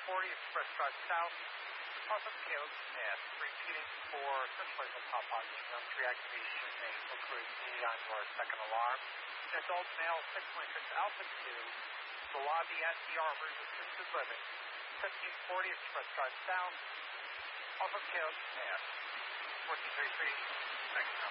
1540 Express Drive South, off of Caleb Smith, repeating for Central Eagle Papa, reactivation may occur on your second alarm. Adult male 616 altitude, the lobby SDR route assisted living, 1540 Express Drive South, off of Caleb Smith, 1433, thanks now.